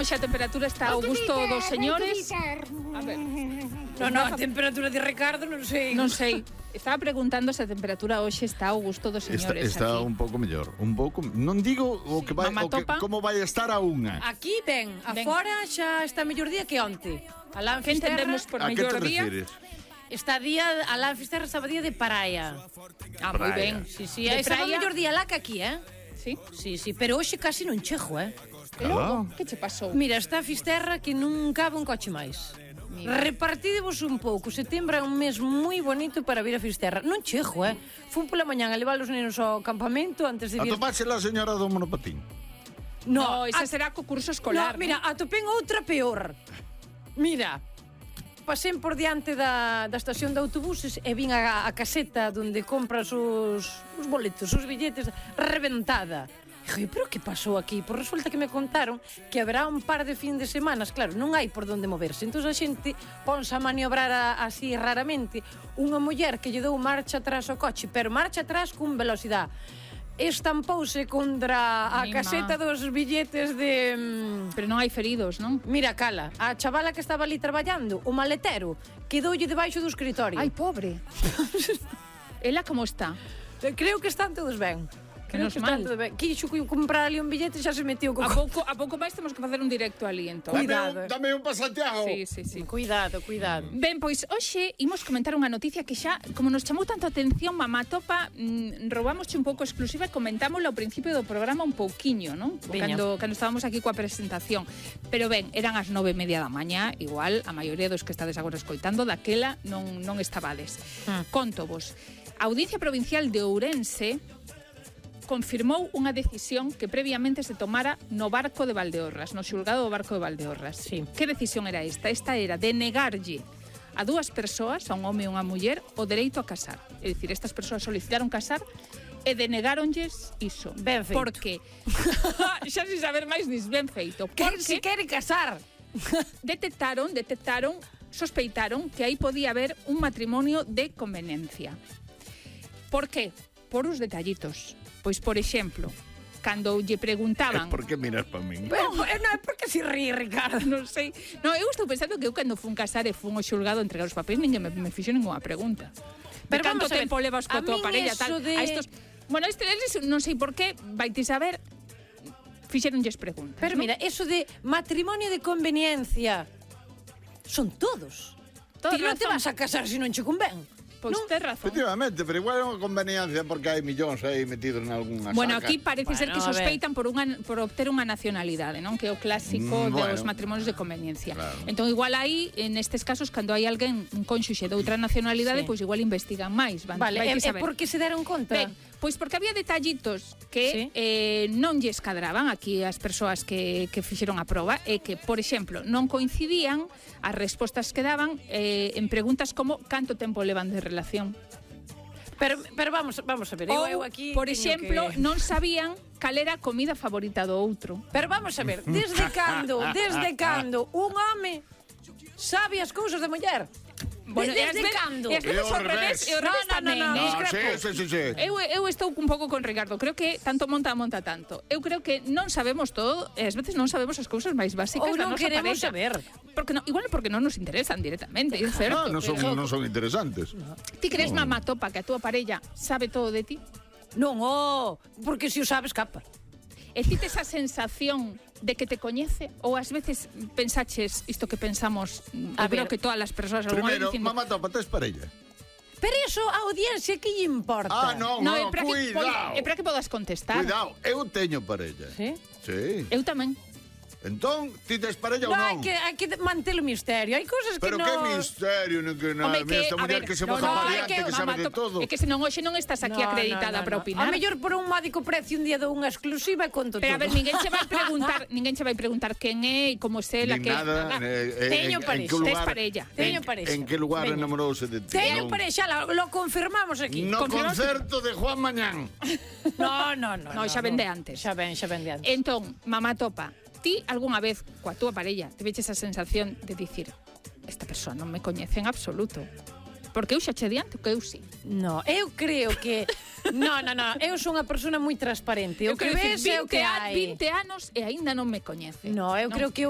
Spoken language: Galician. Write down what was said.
hoxe a temperatura está ao gusto dos señores. A ver. Non, a temperatura de Ricardo non sei. Non sei. Estaba preguntando se a temperatura hoxe está ao gusto dos señores. Está aquí. un pouco mellor. Un pouco, non digo o que vai, como vai estar a unha. Aquí, ben, afora xa está mellor día que onte. Alán Que entendemos por mellor día? Está día, Alán Fisterra estaba día de praia. Ah, moi ben. Sí, estaba mellor día lá que aquí, Sí? Sí, pero hoxe casi non chego, Logo, que che pasou? Mira, está a Fisterra que non cabe un coche máis. Repartidevos un pouco. Setembro é un mes moi bonito para vir a Fisterra. Non chego, Fun pola mañán a levar os nenos ao campamento antes de vir. Atopase la señora do monopatín? No, esa será co curso escolar. No, mira, atopén outra peor. Mira, pasén por diante da estación de autobuses e vin a caseta onde compras os boletos, os billetes, reventada. Dije, pero que pasou aquí? Pois resulta que me contaron que haberá un par de fin de semanas, claro, non hai por onde moverse. Entón a xente ponse a maniobrar así raramente. Unha muller que lle dou marcha atrás ao coche, pero marcha atrás con velocidade. Estampouse contra a caseta dos billetes de... Pero non hai feridos, non? Mira, cala, a chavala que estaba ali traballando, o maletero, quedoulle debaixo do escritorio. Ai, pobre. Ela como está? Creo que están todos ben. Menos mal. Quixo comprar ali un billete e xa se metió A pouco máis temos que facer un directo ali, entón. Cuidado. Dame un pa Santiago. Sí. Cuidado. Ben, pois hoxe imos comentar unha noticia que xa, como nos chamou tanto a atención, Mamá Topa, roubámosche un pouco exclusiva e comentámoslo ao principio do programa un pouquiño, non? Cando estábamos aquí coa presentación. Pero ben, eran as 9:30 da mañá, igual a maioría dos que estades agora escoitando daquela non estabades. Contovos. A Audiencia Provincial de Ourense confirmou unha decisión que previamente se tomara no barco de Valdeorras, no xulgado do barco de Valdeorras. Sí. Que decisión era esta? Esta era de negarlle a dúas persoas, a un home e unha muller, o dereito a casar. É dicir, estas persoas solicitaron casar e denegáronlles iso. Ben feito. Porque, xa sin saber máis, dis ben feito. Que se quere casar. Sospeitaron que aí podía haber un matrimonio de conveniencia. Por qué? Por uns detallitos. Pois, por exemplo, cando lle preguntaban... Por que miras pa min? Non, por que se ríe, Ricardo? Non sei. Non, eu estou pensando que eu cando fun casar e fun ao xulgado a entregar os papéis, ninguén me fixo ninguna pregunta. Pero canto tempo levas coa tua parella, tal? A estos... Bueno, eles non sei por qué, vaite saber, fixeronlles preguntas. Pero mira, eso de matrimonio de conveniencia son todos. Ti non te vas a casar se non che convén. Pois tes razón. Efectivamente, pero igual é unha conveniencia porque hai millóns aí metidos en algunha saca. Bueno, aquí parece ser que sospeitan por obter unha nacionalidade, non? Que é o clásico dos matrimonios de conveniencia. Claro. Entón, igual aí, nestes casos, cando hai alguén, un cónxuxe de outra nacionalidade, pois igual investigan máis. Vale, e por que se deron conta? Ben, pois porque había detallitos que non lles cadraban aquí as persoas que fixeron a proba e que, por exemplo, non coincidían as respostas que daban en preguntas como canto tempo levan de relación. Pero vamos a ver, eu aquí... Por exemplo, non sabían cal era a comida favorita do outro. Pero vamos a ver, desde cando un home sabe as cousas da muller? Bueno, desde cando? E as veces ao revés tamén. Sí. Eu estou un pouco con Ricardo. Creo que tanto monta tanto. Eu creo que non sabemos todo e ás veces non sabemos as cousas máis básicas da nosa parella. Ou non queremos saber. Igual porque non nos interesan directamente, é certo. Non son interesantes. Ti crees, Mamá Topa, que a túa parella sabe todo de ti? Non, porque se o sabes, capa. E ti tes a sensación de que te coñece? Ou ás veces pensaches isto que pensamos, creo que todas as persoas... Primeiro, Mamá Topa, tes parella? Pero iso a audiencia que lle importa? Non, cuidado. É para que podas contestar. Cuidado, eu teño parella. Sí? Sí. Eu tamén. Entón, ti tes parella ou non? Hai que manter o misterio. Hai cousas que non... Pero que misterio, non que nada. Esta muller que se bota para diante, que sabe de todo. É que senón hoxe non estás aquí acreditada para opinar. A mellor por un módico precio un día dou unha exclusiva e conto todo. Pero a ver, ninguén che vai preguntar quen é e como se la que... Teño parella. Teño pareja. En que lugar enamorouse de ti? Teño pareja, lo confirmamos aquí. No concerto de Juan Mañán. No, xa vende antes. Xa vende antes. Entón, Mamá Topa, ti algunha vez coa túa parella te veches a sensación de dicir esta persoa non me coñece en absoluto? Porque eu xa che dianto que eu sí. No, eu creo que... No, eu sou unha persona moi transparente. O que ves é o que hai. 20 anos e aínda non me coñece. No, eu creo que